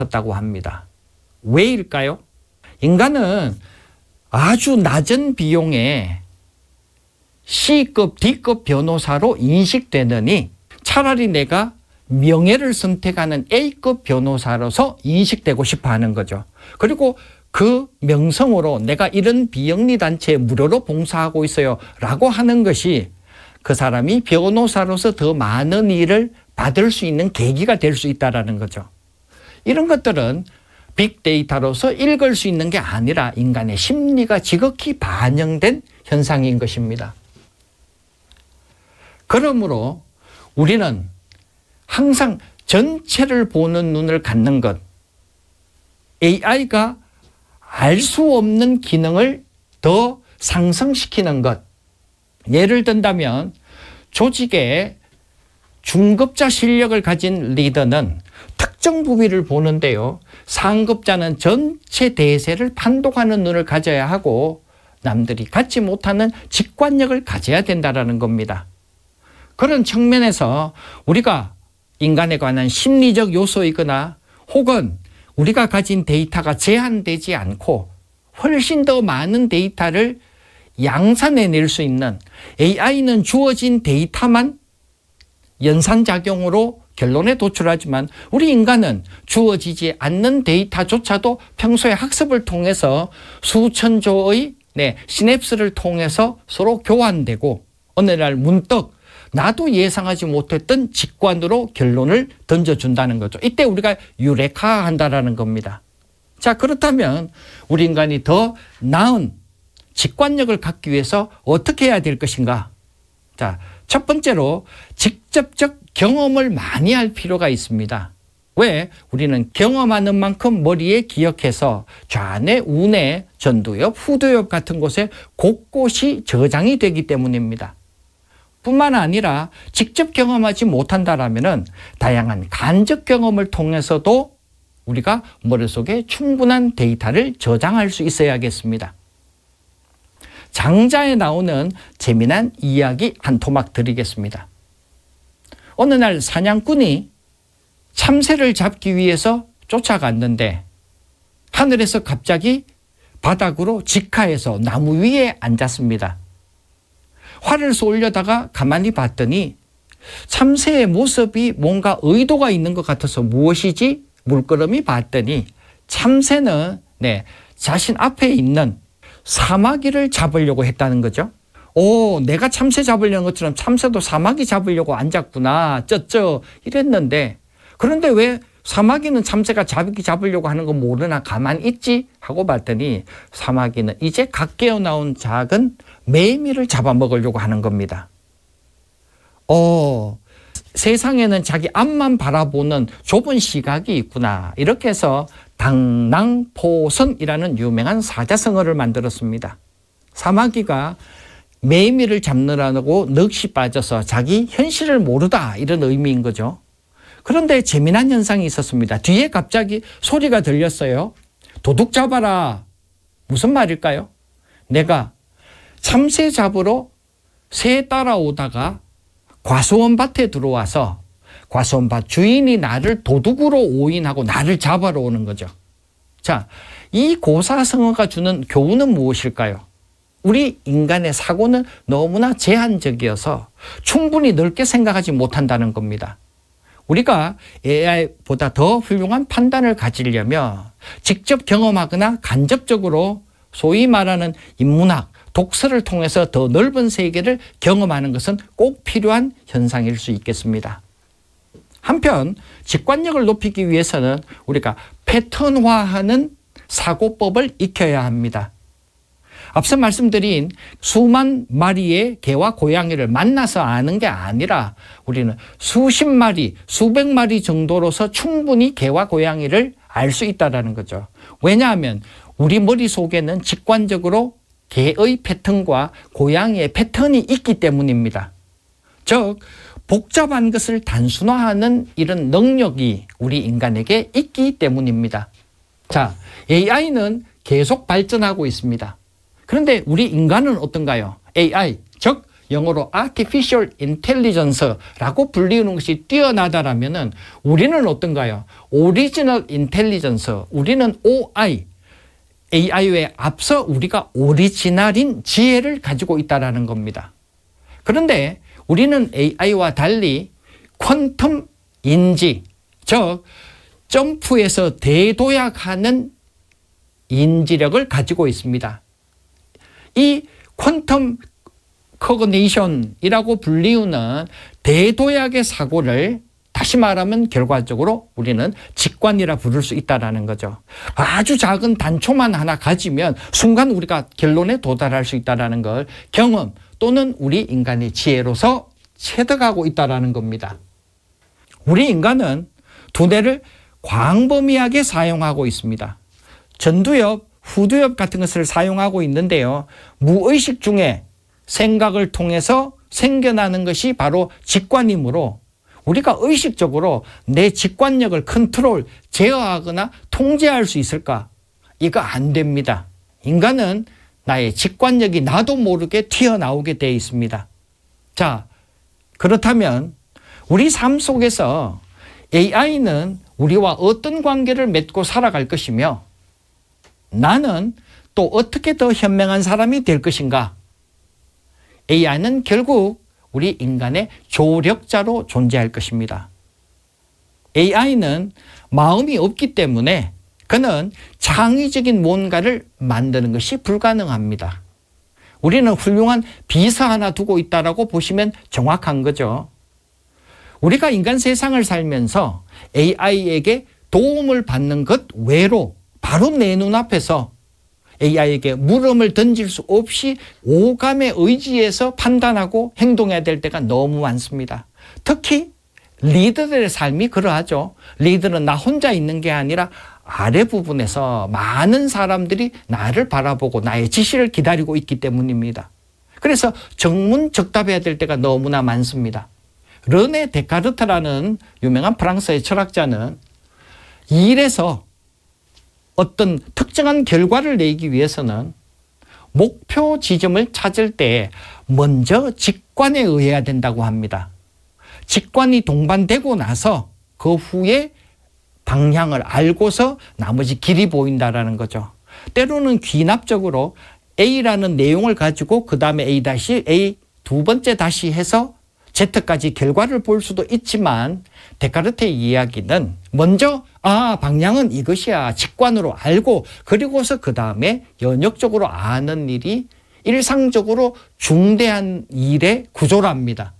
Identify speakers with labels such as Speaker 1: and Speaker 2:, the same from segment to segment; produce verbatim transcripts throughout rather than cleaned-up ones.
Speaker 1: 있었다고 합니다. 왜일까요? 인간은 아주 낮은 비용에 C급, D급 변호사로 인식되느니 차라리 내가 명예를 선택하는 A급 변호사로서 인식되고 싶어 하는 거죠. 그리고 그 명성으로 내가 이런 비영리 단체에 무료로 봉사하고 있어요 라고 하는 것이 그 사람이 변호사로서 더 많은 일을 받을 수 있는 계기가 될 수 있다는 거죠. 이런 것들은 빅데이터로서 읽을 수 있는 게 아니라 인간의 심리가 지극히 반영된 현상인 것입니다. 그러므로 우리는 항상 전체를 보는 눈을 갖는 것, 에이아이가 알 수 없는 기능을 더 상승시키는 것. 예를 든다면 조직의 중급자 실력을 가진 리더는 특정 부위를 보는데요. 상급자는 전체 대세를 판독하는 눈을 가져야 하고 남들이 갖지 못하는 직관력을 가져야 된다는 겁니다. 그런 측면에서 우리가 인간에 관한 심리적 요소이거나 혹은 우리가 가진 데이터가 제한되지 않고 훨씬 더 많은 데이터를 양산해낼 수 있는 에이아이는 주어진 데이터만 연산작용으로 결론에 도출하지만 우리 인간은 주어지지 않는 데이터조차도 평소에 학습을 통해서 수천 조의 네, 시냅스를 통해서 서로 교환되고 어느 날 문득 나도 예상하지 못했던 직관으로 결론을 던져준다는 거죠. 이때 우리가 유레카한다라는 겁니다. 자, 그렇다면 우리 인간이 더 나은 직관력을 갖기 위해서 어떻게 해야 될 것인가? 자, 첫 번째로 직접적 경험을 많이 할 필요가 있습니다. 왜? 우리는 경험하는 만큼 머리에 기억해서 좌뇌, 우뇌, 전두엽, 후두엽 같은 곳에 곳곳이 저장이 되기 때문입니다. 뿐만 아니라 직접 경험하지 못한다라면은 다양한 간접 경험을 통해서도 우리가 머릿속에 충분한 데이터를 저장할 수 있어야겠습니다. 장자에 나오는 재미난 이야기 한 토막 드리겠습니다. 어느 날 사냥꾼이 참새를 잡기 위해서 쫓아갔는데 하늘에서 갑자기 바닥으로 직하해서 나무 위에 앉았습니다. 활을 쏘려다가 가만히 봤더니 참새의 모습이 뭔가 의도가 있는 것 같아서 무엇이지? 물끄러미 봤더니 참새는 네, 자신 앞에 있는 사마귀를 잡으려고 했다는 거죠. 오, 내가 참새 잡으려는 것처럼 참새도 사마귀 잡으려고 앉았구나. 쩌쩌 이랬는데 그런데 왜 사마귀는 참새가 잡기 잡으려고 하는 거 모르나 가만히 있지? 하고 봤더니 사마귀는 이제 갓 깨어나온 작은 매미를 잡아먹으려고 하는 겁니다. 어, 세상에는 자기 앞만 바라보는 좁은 시각이 있구나. 이렇게 해서 당낭포선이라는 유명한 사자성어를 만들었습니다. 사마귀가 매미를 잡느라고 넋이 빠져서 자기 현실을 모르다 이런 의미인 거죠. 그런데 재미난 현상이 있었습니다. 뒤에 갑자기 소리가 들렸어요. 도둑 잡아라. 무슨 말일까요? 내가 참새 잡으러 새 따라오다가 과수원밭에 들어와서 과수원밭 주인이 나를 도둑으로 오인하고 나를 잡아러 오는 거죠. 자, 이 고사성어가 주는 교훈은 무엇일까요? 우리 인간의 사고는 너무나 제한적이어서 충분히 넓게 생각하지 못한다는 겁니다. 우리가 에이아이보다 더 훌륭한 판단을 가지려면 직접 경험하거나 간접적으로 소위 말하는 인문학, 독서를 통해서 더 넓은 세계를 경험하는 것은 꼭 필요한 현상일 수 있겠습니다. 한편 직관력을 높이기 위해서는 우리가 패턴화하는 사고법을 익혀야 합니다. 앞서 말씀드린 수만 마리의 개와 고양이를 만나서 아는 게 아니라 우리는 수십 마리, 수백 마리 정도로서 충분히 개와 고양이를 알 수 있다는 거죠. 왜냐하면 우리 머릿속에는 직관적으로 개의 패턴과 고양이의 패턴이 있기 때문입니다. 즉 복잡한 것을 단순화하는 이런 능력이 우리 인간에게 있기 때문입니다. 자, 에이아이는 계속 발전하고 있습니다. 그런데 우리 인간은 어떤가요? 에이아이, 즉 영어로 artificial intelligence라고 불리우는 것이 뛰어나다라면은 우리는 어떤가요? original intelligence, 우리는 오아이, 에이아이에 앞서 우리가 오리지널인 지혜를 가지고 있다는 겁니다. 그런데 우리는 에이아이와 달리 퀀텀 인지, 즉 점프해서 대도약하는 인지력을 가지고 있습니다. 이 퀀텀 커그니션이라고 불리우는 대도약의 사고를 다시 말하면 결과적으로 우리는 직관이라 부를 수 있다는 거죠. 아주 작은 단초만 하나 가지면 순간 우리가 결론에 도달할 수 있다는 걸 경험 또는 우리 인간의 지혜로서 체득하고 있다는 겁니다. 우리 인간은 두뇌를 광범위하게 사용하고 있습니다. 전두엽, 후두엽 같은 것을 사용하고 있는데요. 무의식 중에 생각을 통해서 생겨나는 것이 바로 직관이므로 우리가 의식적으로 내 직관력을 컨트롤, 제어하거나 통제할 수 있을까? 이거 안 됩니다. 인간은 나의 직관력이 나도 모르게 튀어나오게 되어 있습니다. 자, 그렇다면 우리 삶 속에서 에이아이는 우리와 어떤 관계를 맺고 살아갈 것이며 나는 또 어떻게 더 현명한 사람이 될 것인가? 에이아이는 결국 우리 인간의 조력자로 존재할 것입니다. 에이아이는 마음이 없기 때문에 그는 창의적인 뭔가를 만드는 것이 불가능합니다. 우리는 훌륭한 비서 하나 두고 있다고 보시면 정확한 거죠. 우리가 인간 세상을 살면서 에이아이에게 도움을 받는 것 외로 바로 내 눈앞에서 에이아이에게 물음을 던질 수 없이 오감의 의지에서 판단하고 행동해야 될 때가 너무 많습니다. 특히 리더들의 삶이 그러하죠. 리더는 나 혼자 있는 게 아니라 아래 부분에서 많은 사람들이 나를 바라보고 나의 지시를 기다리고 있기 때문입니다. 그래서 정문적답해야 될 때가 너무나 많습니다. 르네 데카르트라는 유명한 프랑스의 철학자는 일에서 어떤 특정한 결과를 내기 위해서는 목표 지점을 찾을 때 먼저 직관에 의해야 된다고 합니다. 직관이 동반되고 나서 그 후에 방향을 알고서 나머지 길이 보인다라는 거죠. 때로는 귀납적으로 A라는 내용을 가지고 그 다음에 A 다시 A 두 번째 다시 해서 Z까지 결과를 볼 수도 있지만 데카르트의 이야기는 먼저 아 방향은 이것이야 직관으로 알고 그리고서 그 다음에 연역적으로 아는 일이 일상적으로 중대한 일의 구조랍니다.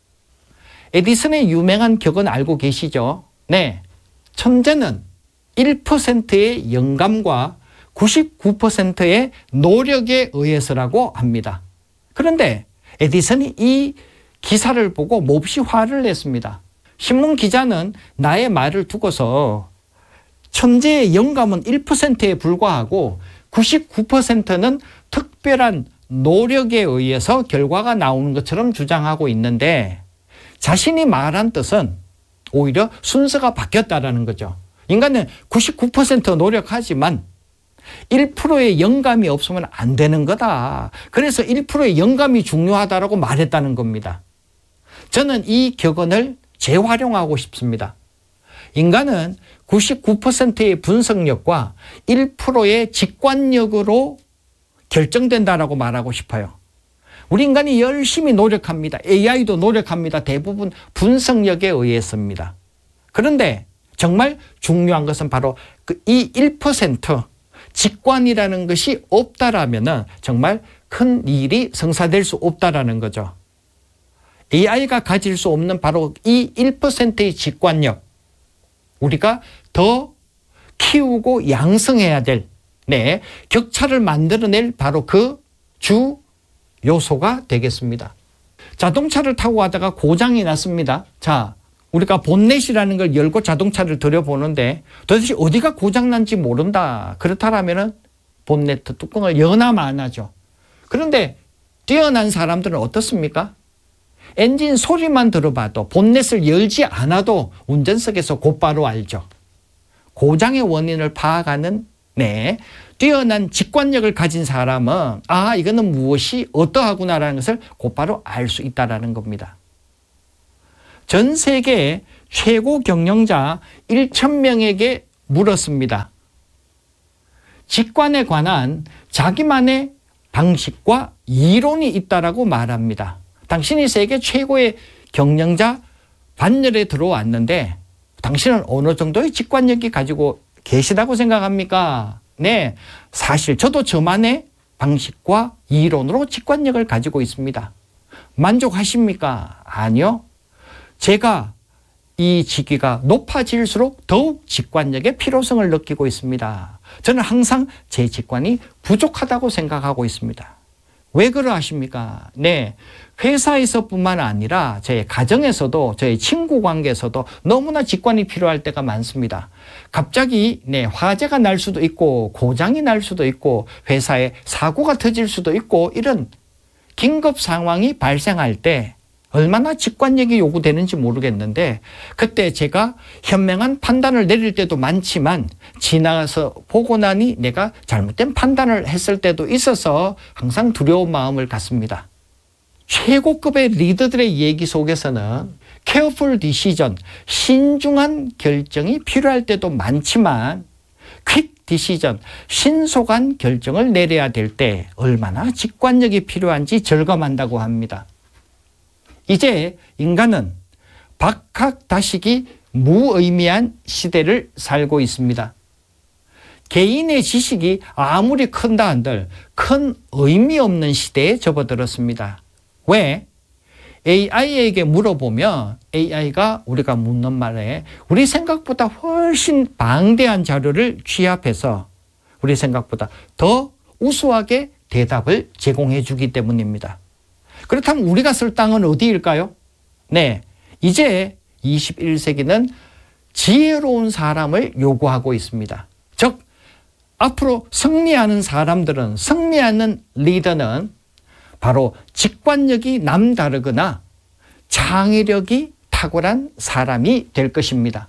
Speaker 1: 에디슨의 유명한 격은 알고 계시죠? 네, 천재는 일 퍼센트의 영감과 구십구 퍼센트의 노력에 의해서라고 합니다. 그런데 에디슨이 이 기사를 보고 몹시 화를 냈습니다. 신문 기자는 나의 말을 두고서 천재의 영감은 일 퍼센트에 불과하고 구십구 퍼센트는 특별한 노력에 의해서 결과가 나오는 것처럼 주장하고 있는데 자신이 말한 뜻은 오히려 순서가 바뀌었다는 거죠. 인간은 구십구 퍼센트 노력하지만 일 퍼센트의 영감이 없으면 안 되는 거다. 그래서 일 퍼센트의 영감이 중요하다고 말했다는 겁니다. 저는 이 격언을 재활용하고 싶습니다. 인간은 구십구 퍼센트의 분석력과 일 퍼센트의 직관력으로 결정된다라고 말하고 싶어요. 우리 인간이 열심히 노력합니다. 에이아이도 노력합니다. 대부분 분석력에 의해서입니다. 그런데 정말 중요한 것은 바로 그 이 일 퍼센트 직관이라는 것이 없다라면 정말 큰 일이 성사될 수 없다라는 거죠. 에이아이가 가질 수 없는 바로 이 일 퍼센트의 직관력, 우리가 더 키우고 양성해야 될, 네, 격차를 만들어낼 바로 그 주 요소가 되겠습니다. 자동차를 타고 가다가 고장이 났습니다. 자, 우리가 본넷이라는 걸 열고 자동차를 들여보는데 도대체 어디가 고장난지 모른다. 그렇다면 본넷 뚜껑을 여나 마나죠. 그런데 뛰어난 사람들은 어떻습니까? 엔진 소리만 들어봐도 본넷을 열지 않아도 운전석에서 곧바로 알죠. 고장의 원인을 파악하는 네, 뛰어난 직관력을 가진 사람은 아, 이거는 무엇이 어떠하구나라는 것을 곧바로 알 수 있다는 겁니다. 전 세계 최고 경영자 천 명에게 물었습니다. 직관에 관한 자기만의 방식과 이론이 있다라고 말합니다. 당신이 세계 최고의 경영자 반열에 들어왔는데 당신은 어느 정도의 직관력이 가지고 계시다고 생각합니까? 네, 사실 저도 저만의 방식과 이론으로 직관력을 가지고 있습니다. 만족하십니까? 아니요. 제가 이 직위가 높아질수록 더욱 직관력의 필요성을 느끼고 있습니다. 저는 항상 제 직관이 부족하다고 생각하고 있습니다. 왜 그러하십니까? 네, 회사에서뿐만 아니라 제 가정에서도 저희 친구 관계에서도 너무나 직관이 필요할 때가 많습니다. 갑자기 네, 화재가 날 수도 있고 고장이 날 수도 있고 회사에 사고가 터질 수도 있고 이런 긴급 상황이 발생할 때 얼마나 직관력이 요구되는지 모르겠는데 그때 제가 현명한 판단을 내릴 때도 많지만 지나가서 보고 나니 내가 잘못된 판단을 했을 때도 있어서 항상 두려운 마음을 갖습니다. 최고급의 리더들의 얘기 속에서는 careful decision, 신중한 결정이 필요할 때도 많지만 quick decision, 신속한 결정을 내려야 될 때 얼마나 직관력이 필요한지 절감한다고 합니다. 이제 인간은 박학다식이 무의미한 시대를 살고 있습니다. 개인의 지식이 아무리 큰다 한들 큰 의미 없는 시대에 접어들었습니다. 왜? 에이아이에게 물어보면 에이아이가 우리가 묻는 말에 우리 생각보다 훨씬 방대한 자료를 취합해서 우리 생각보다 더 우수하게 대답을 제공해 주기 때문입니다. 그렇다면 우리가 쓸 땅은 어디일까요? 네, 이제 이십일 세기는 지혜로운 사람을 요구하고 있습니다. 즉, 앞으로 승리하는 사람들은, 승리하는 리더는 바로 직관력이 남다르거나 창의력이 탁월한 사람이 될 것입니다.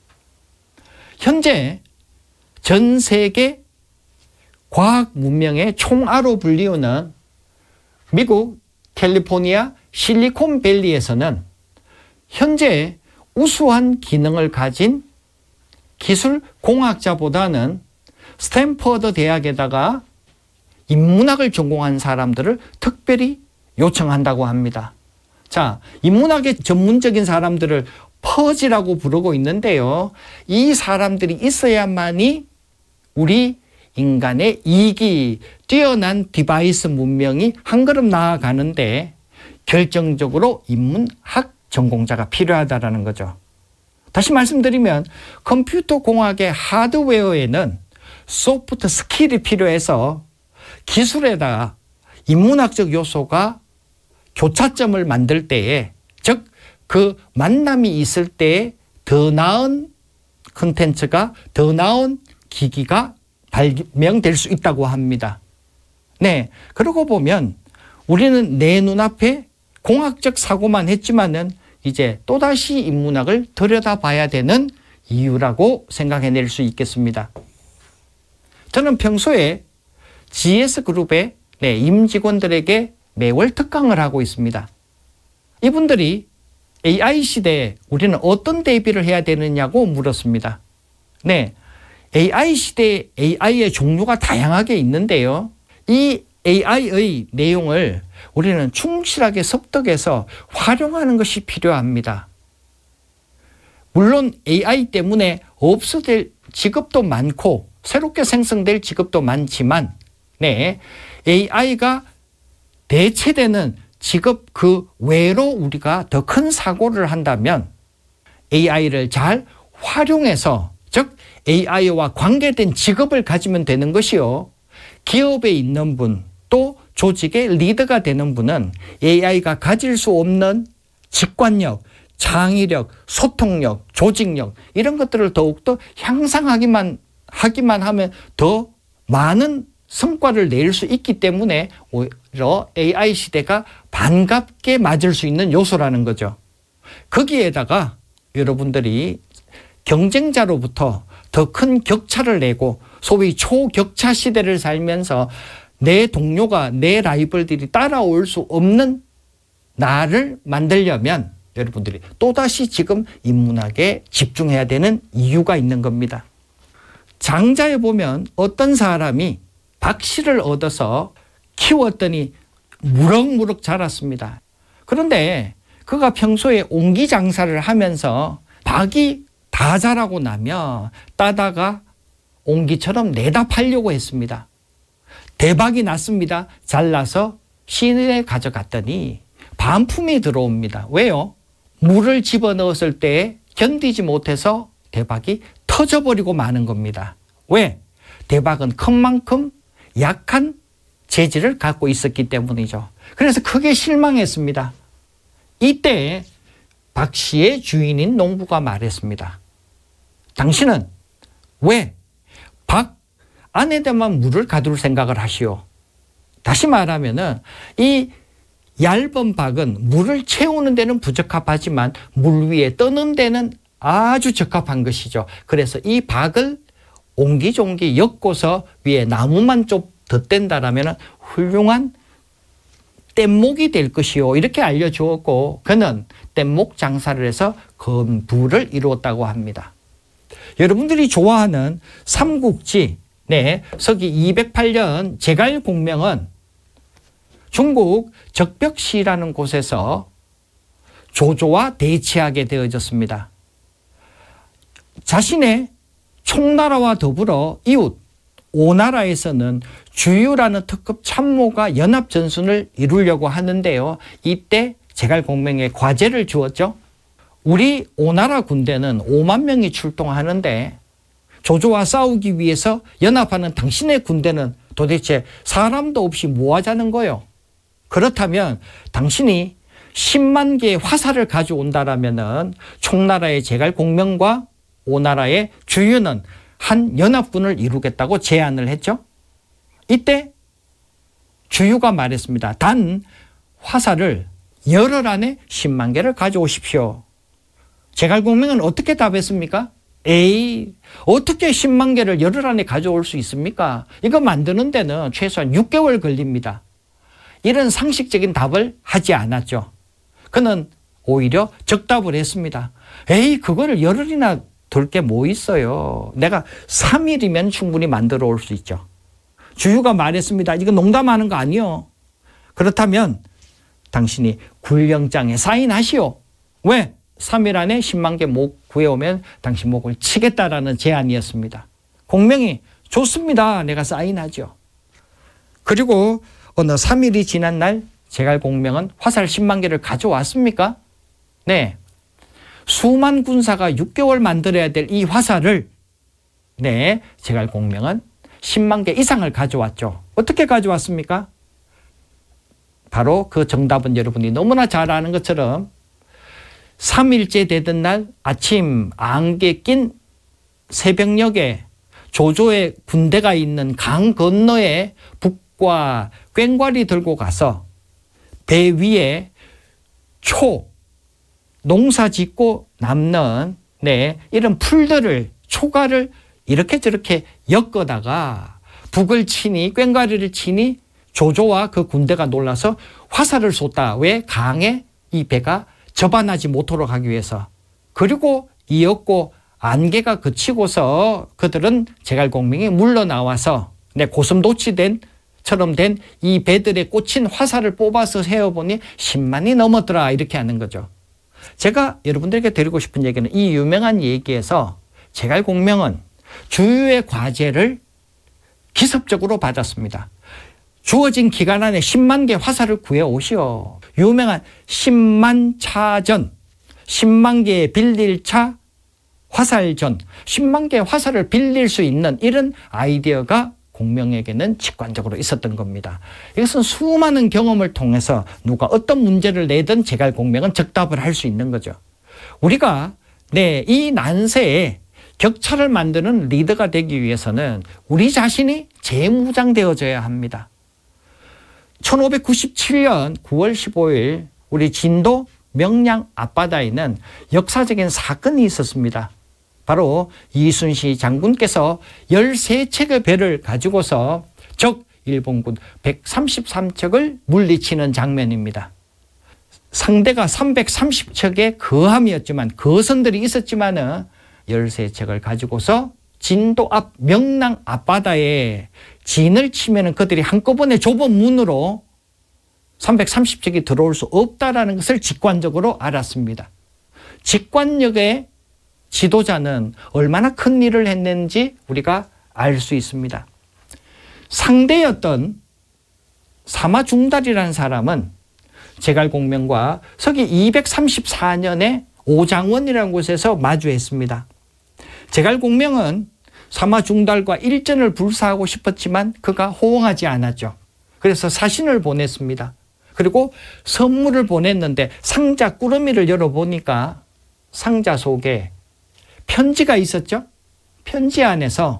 Speaker 1: 현재 전 세계 과학 문명의 총아로 불리우는 미국 캘리포니아 실리콘밸리에서는 현재 우수한 기능을 가진 기술 공학자보다는 스탠퍼드 대학에다가 인문학을 전공한 사람들을 특별히 요청한다고 합니다. 자, 인문학의 전문적인 사람들을 퍼지라고 부르고 있는데요. 이 사람들이 있어야만이 우리 인간의 이기, 뛰어난 디바이스 문명이 한 걸음 나아가는데 결정적으로 인문학 전공자가 필요하다는 거죠. 다시 말씀드리면 컴퓨터 공학의 하드웨어에는 소프트 스킬이 필요해서 기술에다가 인문학적 요소가 교차점을 만들 때에, 즉 그 만남이 있을 때에 더 나은 콘텐츠가, 더 나은 기기가 발명될 수 있다고 합니다. 네, 그러고 보면 우리는 내 눈앞에 공학적 사고만 했지만은 이제 또다시 인문학을 들여다봐야 되는 이유라고 생각해낼 수 있겠습니다. 저는 평소에 지에스그룹의 네, 임직원들에게 매월 특강을 하고 있습니다. 이분들이 에이아이 시대에 우리는 어떤 대비를 해야 되느냐고 물었습니다. 네, 에이아이 시대에 에이아이의 종류가 다양하게 있는데요. 이 에이아이의 내용을 우리는 충실하게 습득해서 활용하는 것이 필요합니다. 물론 에이아이 때문에 없어질 직업도 많고 새롭게 생성될 직업도 많지만 네, 에이아이가 대체되는 직업 그 외로 우리가 더 큰 사고를 한다면 에이아이를 잘 활용해서, 즉 에이아이와 관계된 직업을 가지면 되는 것이요. 기업에 있는 분, 또 조직의 리더가 되는 분은 에이아이가 가질 수 없는 직관력, 창의력, 소통력, 조직력 이런 것들을 더욱더 향상하기만 하기만 하면 더 많은 성과를 낼 수 있기 때문에 오히려 에이아이 시대가 반갑게 맞을 수 있는 요소라는 거죠. 거기에다가 여러분들이 경쟁자로부터 더 큰 격차를 내고 소위 초격차 시대를 살면서 내 동료가 내 라이벌들이 따라올 수 없는 나를 만들려면 여러분들이 또다시 지금 인문학에 집중해야 되는 이유가 있는 겁니다. 장자에 보면 어떤 사람이 박씨를 얻어서 키웠더니 무럭무럭 자랐습니다. 그런데 그가 평소에 옹기 장사를 하면서 박이 다 자라고 나면 따다가 옹기처럼 내다 팔려고 했습니다. 대박이 났습니다. 잘라서 시내에 가져갔더니 반품이 들어옵니다. 왜요? 물을 집어넣었을 때 견디지 못해서 대박이 터져버리고 마는 겁니다. 왜? 대박은 큰 만큼 약한 재질을 갖고 있었기 때문이죠. 그래서 크게 실망했습니다. 이때 박 씨의 주인인 농부가 말했습니다. 당신은 왜 박 안에다만 물을 가둘 생각을 하시오? 다시 말하면은 이 얇은 박은 물을 채우는 데는 부적합하지만 물 위에 떠는 데는 아주 적합한 것이죠. 그래서 이 박을 옹기종기 엮고서 위에 나무만 좀 덧댄다라면 훌륭한 뗏목이 될 것이요. 이렇게 알려주었고 그는 뗏목 장사를 해서 큰 부를 이루었다고 합니다. 여러분들이 좋아하는 삼국지 네, 서기 이백팔 년 제갈공명은 중국 적벽시라는 곳에서 조조와 대치하게 되어졌습니다. 자신의 총나라와 더불어 이웃 오나라에서는 주유라는 특급 참모가 연합전순을 이루려고 하는데요. 이때 제갈공명에 과제를 주었죠. 우리 오나라 군대는 오만 명이 출동하는데 조조와 싸우기 위해서 연합하는 당신의 군대는 도대체 사람도 없이 뭐 하자는 거요? 그렇다면 당신이 십만 개의 화살을 가져온다라면은 총나라의 제갈공명과 오나라의 주유는 한 연합군을 이루겠다고 제안을 했죠. 이때 주유가 말했습니다. 단 화살을 열흘 안에 십만 개를 가져오십시오. 제갈공명은 어떻게 답했습니까? 에이, 어떻게 십만 개를 열흘 안에 가져올 수 있습니까? 이거 만드는 데는 최소한 육 개월 걸립니다. 이런 상식적인 답을 하지 않았죠. 그는 오히려 적답을 했습니다. 에이, 그거를 열흘이나 둘 게 뭐 있어요. 내가 삼 일이면 충분히 만들어 올 수 있죠. 주유가 말했습니다. 이거 농담하는 거 아니요. 그렇다면 당신이 굴령장에 사인하시오. 왜? 삼 일 안에 십만 개 목 구해오면 당신 목을 치겠다라는 제안이었습니다. 공명이 좋습니다. 내가 사인하죠. 그리고 어느 삼 일이 지난 날 제갈공명은 화살 십만 개를 가져왔습니까? 네. 수만 군사가 육 개월 만들어야 될 이 화살을 네, 제갈공명은 십만 개 이상을 가져왔죠. 어떻게 가져왔습니까? 바로 그 정답은 여러분이 너무나 잘 아는 것처럼 삼 일째 되던 날 아침 안개 낀 새벽녘에 조조의 군대가 있는 강 건너에 북과 꽹과리 들고 가서 배 위에 초, 농사 짓고 남는 네, 이런 풀들을 초가를 이렇게 저렇게 엮어다가 북을 치니 꽹과리를 치니 조조와 그 군대가 놀라서 화살을 쏟다. 왜? 강에 이 배가 접안하지 못하도록 하기 위해서. 그리고 이었고 안개가 그치고서 그들은 제갈공명이 물러나와서 네, 고슴도치된 처럼 된 이 배들에 꽂힌 화살을 뽑아서 세어보니 십만이 넘었더라. 이렇게 하는 거죠. 제가 여러분들에게 드리고 싶은 얘기는 이 유명한 얘기에서 제갈공명은 주유의 과제를 기습적으로 받았습니다. 주어진 기간 안에 십만 개 화살을 구해오시오. 유명한 십만 차전, 십만 개의 빌릴 차 화살전, 십만 개의 화살을 빌릴 수 있는 이런 아이디어가 공명에게는 직관적으로 있었던 겁니다. 이것은 수많은 경험을 통해서 누가 어떤 문제를 내든 제갈공명은 적답을 할 수 있는 거죠. 우리가 네, 이 난세에 격차를 만드는 리더가 되기 위해서는 우리 자신이 재무장되어져야 합니다. 천오백구십칠 년 구월 십오일 우리 진도 명량 앞바다에는 역사적인 사건이 있었습니다. 바로 이순신 장군께서 열세 척의 배를 가지고서 적 일본군 백삼십삼 척을 물리치는 장면입니다. 상대가 삼백삼십 척의 거함이었지만 거선들이 있었지만은 열세 척을 가지고서 진도 앞 명랑 앞바다에 진을 치면은 그들이 한꺼번에 좁은 문으로 삼백삼십 척이 들어올 수 없다라는 것을 직관적으로 알았습니다. 직관력의 지도자는 얼마나 큰 일을 했는지 우리가 알 수 있습니다. 상대였던 사마중달이라는 사람은 제갈공명과 서기 이백삼십사 년에 오장원이라는 곳에서 마주했습니다. 제갈공명은 사마중달과 일전을 불사하고 싶었지만 그가 호응하지 않았죠. 그래서 사신을 보냈습니다. 그리고 선물을 보냈는데 상자 꾸러미를 열어보니까 상자 속에 편지가 있었죠. 편지 안에서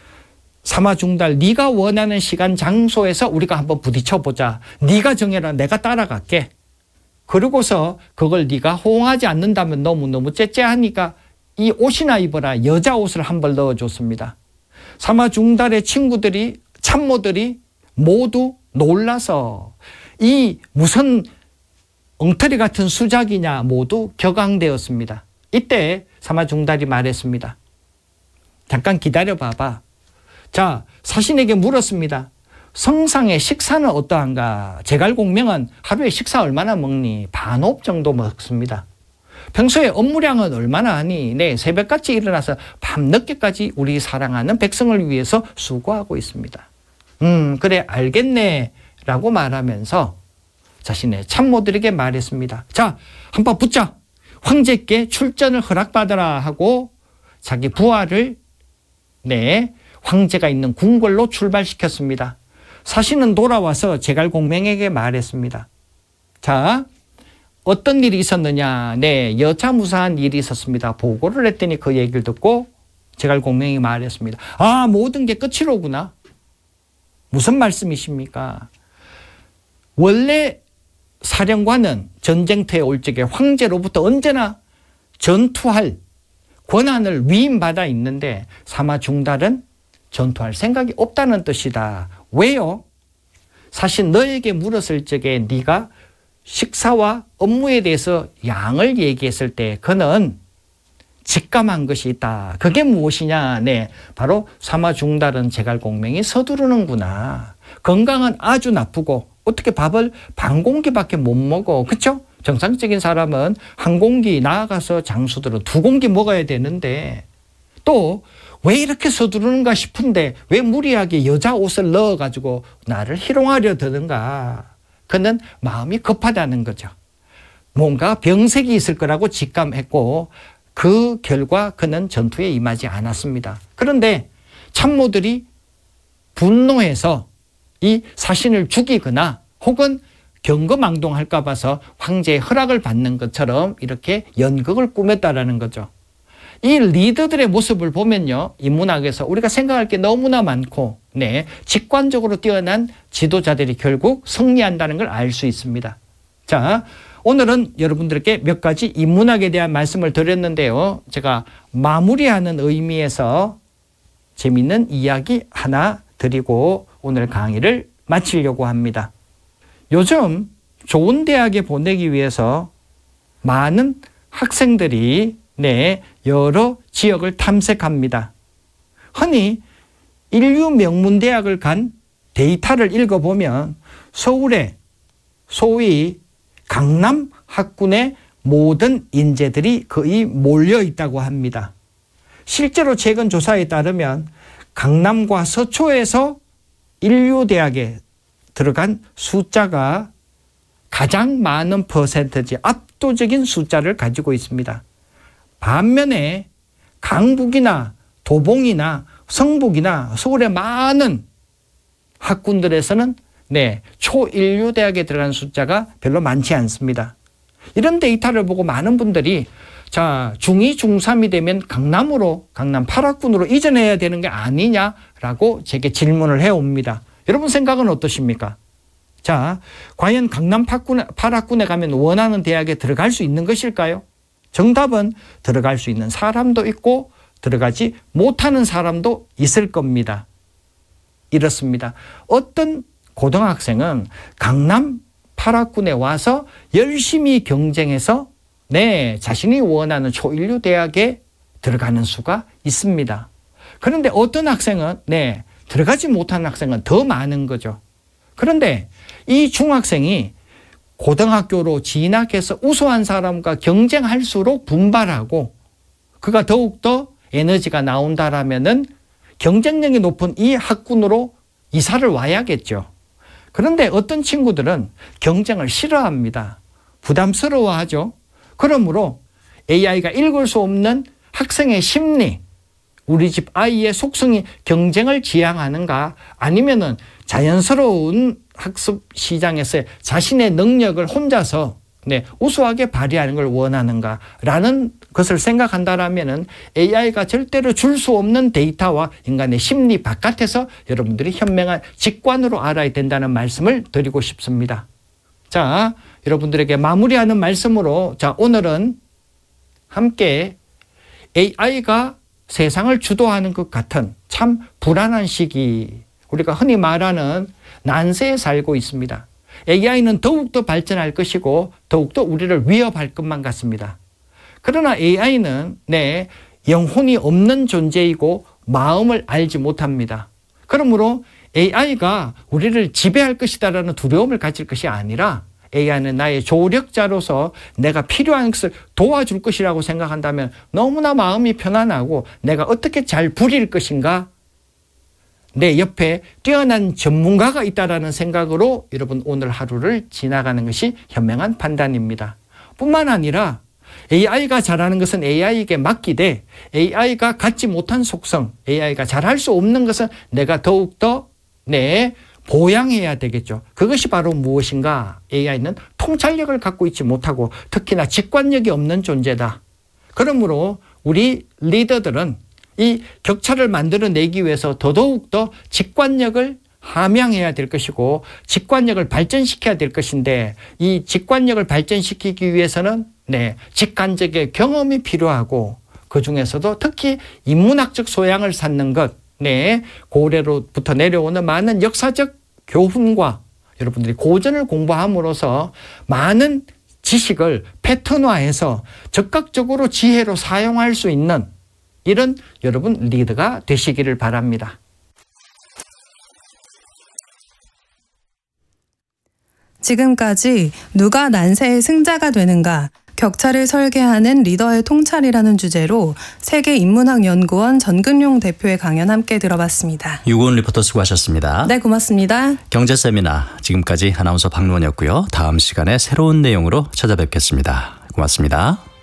Speaker 1: 사마중달, 네가 원하는 시간 장소에서 우리가 한번 부딪혀보자. 네가 정해라. 내가 따라갈게. 그러고서 그걸 네가 호응하지 않는다면 너무너무 째째하니까 이 옷이나 입어라. 여자 옷을 한 벌 넣어줬습니다. 사마중달의 친구들이, 참모들이 모두 놀라서 이 무슨 엉터리 같은 수작이냐 모두 격앙되었습니다. 이때 사마중달이 말했습니다. 잠깐 기다려 봐봐. 자, 사신에게 물었습니다. 성상의 식사는 어떠한가? 제갈공명은 하루에 식사 얼마나 먹니? 반옵 정도 먹습니다. 평소에 업무량은 얼마나 하니? 네, 새벽같이 일어나서 밤늦게까지 우리 사랑하는 백성을 위해서 수고하고 있습니다. 음, 그래 알겠네 라고 말하면서 자신의 참모들에게 말했습니다. 자, 한번 붙자. 황제께 출전을 허락받으라 하고 자기 부하를 네, 황제가 있는 궁궐로 출발시켰습니다. 사신은 돌아와서 제갈공명에게 말했습니다. 자, 어떤 일이 있었느냐? 네, 여차무사한 일이 있었습니다. 보고를 했더니 그 얘기를 듣고 제갈공명이 말했습니다. 아, 모든 게 끝이로구나. 무슨 말씀이십니까? 원래 사령관은 전쟁터에 올 적에 황제로부터 언제나 전투할 권한을 위임받아 있는데 사마중달은 전투할 생각이 없다는 뜻이다. 왜요? 사실 너에게 물었을 적에 네가 식사와 업무에 대해서 양을 얘기했을 때 그는 직감한 것이 있다. 그게 무엇이냐? 네, 바로 사마중달은 제갈공명이 서두르는구나. 건강은 아주 나쁘고 어떻게 밥을 반 공기밖에 못 먹어. 그렇죠? 정상적인 사람은 한 공기, 나아가서 장수들은 두 공기 먹어야 되는데 또 왜 이렇게 서두르는가 싶은데 왜 무리하게 여자 옷을 넣어가지고 나를 희롱하려 드는가. 그는 마음이 급하다는 거죠. 뭔가 병색이 있을 거라고 직감했고 그 결과 그는 전투에 임하지 않았습니다. 그런데 참모들이 분노해서 이 사신을 죽이거나 혹은 경거망동할까 봐서 황제의 허락을 받는 것처럼 이렇게 연극을 꾸몄다라는 거죠. 이 리더들의 모습을 보면요, 인문학에서 우리가 생각할 게 너무나 많고, 네, 직관적으로 뛰어난 지도자들이 결국 승리한다는 걸 알 수 있습니다. 자, 오늘은 여러분들께 몇 가지 인문학에 대한 말씀을 드렸는데요. 제가 마무리하는 의미에서 재미있는 이야기 하나 드리고 오늘 강의를 마치려고 합니다. 요즘 좋은 대학에 보내기 위해서 많은 학생들이 네, 여러 지역을 탐색합니다. 흔히 인류 명문대학을 간 데이터를 읽어보면 서울에 소위 강남 학군의 모든 인재들이 거의 몰려 있다고 합니다. 실제로 최근 조사에 따르면 강남과 서초에서 인류대학에 들어간 숫자가 가장 많은 퍼센트지 압도적인 숫자를 가지고 있습니다. 반면에 강북이나 도봉이나 성북이나 서울의 많은 학군들에서는 네, 초인류대학에 들어간 숫자가 별로 많지 않습니다. 이런 데이터를 보고 많은 분들이 자, 중이, 중삼이 되면 강남으로, 강남 팔 학군으로 이전해야 되는 게 아니냐라고 제게 질문을 해옵니다. 여러분 생각은 어떠십니까? 자, 과연 강남 팔 학군에 가면 원하는 대학에 들어갈 수 있는 것일까요? 정답은 들어갈 수 있는 사람도 있고 들어가지 못하는 사람도 있을 겁니다. 이렇습니다. 어떤 고등학생은 강남 팔 학군에 와서 열심히 경쟁해서 네, 자신이 원하는 초일류 대학에 들어가는 수가 있습니다. 그런데 어떤 학생은 네, 들어가지 못하는 학생은 더 많은 거죠. 그런데 이 중학생이 고등학교로 진학해서 우수한 사람과 경쟁할수록 분발하고 그가 더욱더 에너지가 나온다라면은 경쟁력이 높은 이 학군으로 이사를 와야겠죠. 그런데 어떤 친구들은 경쟁을 싫어합니다. 부담스러워하죠. 그러므로 에이아이가 읽을 수 없는 학생의 심리, 우리 집 아이의 속성이 경쟁을 지향하는가 아니면은 자연스러운 학습 시장에서 자신의 능력을 혼자서 네, 우수하게 발휘하는 걸 원하는가라는 것을 생각한다라면은 에이아이가 절대로 줄 수 없는 데이터와 인간의 심리 바깥에서 여러분들이 현명한 직관으로 알아야 된다는 말씀을 드리고 싶습니다. 자, 여러분들에게 마무리하는 말씀으로 자, 오늘은 함께 에이아이가 세상을 주도하는 것 같은 참 불안한 시기, 우리가 흔히 말하는 난세에 살고 있습니다. 에이아이는 더욱더 발전할 것이고 더욱더 우리를 위협할 것만 같습니다. 그러나 에이아이는 네, 영혼이 없는 존재이고 마음을 알지 못합니다. 그러므로 에이아이가 우리를 지배할 것이다라는 두려움을 가질 것이 아니라 에이아이는 나의 조력자로서 내가 필요한 것을 도와줄 것이라고 생각한다면 너무나 마음이 편안하고 내가 어떻게 잘 부릴 것인가, 내 옆에 뛰어난 전문가가 있다라는 생각으로 여러분 오늘 하루를 지나가는 것이 현명한 판단입니다. 뿐만 아니라 에이아이가 잘하는 것은 에이아이에게 맡기되 에이아이가 갖지 못한 속성, 에이아이가 잘할 수 없는 것은 내가 더욱더 네, 보양해야 되겠죠. 그것이 바로 무엇인가? 에이아이는 통찰력을 갖고 있지 못하고 특히나 직관력이 없는 존재다. 그러므로 우리 리더들은 이 격차를 만들어내기 위해서 더더욱더 직관력을 함양해야 될 것이고 직관력을 발전시켜야 될 것인데 이 직관력을 발전시키기 위해서는 네, 직관적의 경험이 필요하고 그중에서도 특히 인문학적 소양을 쌓는 것, 네, 고래로부터 내려오는 많은 역사적 교훈과 여러분들이 고전을 공부함으로써 많은 지식을 패턴화해서 적극적으로 지혜로 사용할 수 있는 이런 여러분 리더가 되시기를 바랍니다.
Speaker 2: 지금까지 누가 난세의 승자가 되는가, 격차를 설계하는 리더의 통찰이라는 주제로 세계인문학연구원 전근용 대표의 강연 함께 들어봤습니다.
Speaker 3: 유고은 리포터 수고하셨습니다.
Speaker 2: 네, 고맙습니다.
Speaker 3: 경제세미나 지금까지 아나운서 박노원이었고요. 다음 시간에 새로운 내용으로 찾아뵙겠습니다. 고맙습니다.